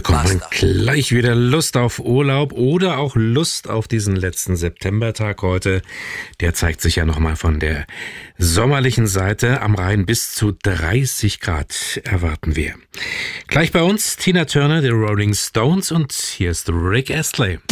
bekommt man gleich wieder Lust auf Urlaub oder auch Lust auf diesen letzten Septembertag heute. Der zeigt sich ja nochmal von der sommerlichen Seite. Am Rhein bis zu 30 Grad erwarten wir. Gleich bei uns Tina Turner, die Rolling Stones, und hier ist Rick Astley.